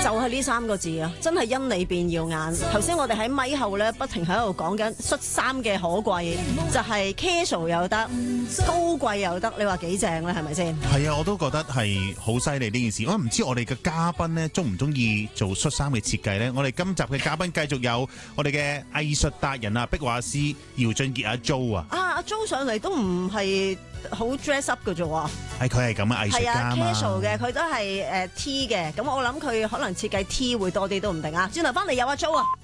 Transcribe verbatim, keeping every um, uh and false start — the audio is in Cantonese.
就係呢三個字啊，真係因你變耀眼。頭先我哋喺咪後咧，不停喺度講緊恤衫嘅可貴，就係 casual 又得，高貴又得，你話幾正咧？係咪先？ 係啊，我都覺得係好犀利呢件事。我唔知我哋嘅嘉賓咧中唔中意做恤衫嘅設計咧？我哋今集嘅嘉賓繼續有我哋嘅藝術達人啊，壁畫師姚俊傑阿 Jo 啊。 啊，阿 Jo 上嚟都唔係好 dress up 嘅啫喎。 係佢係咁嘅藝術家嘛。 係啊 casual 嘅，佢都係誒 T 嘅。咁我諗佢可能設計 T 會多啲都唔定啊。轉頭翻嚟有阿 Jo 啊。